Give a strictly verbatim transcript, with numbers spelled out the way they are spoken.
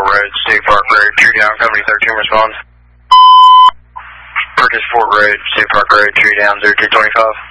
Road, State Park Road, tree down, company thirteen responds. Purchase Fort Road, State Park Road, tree down, zero two twenty-five.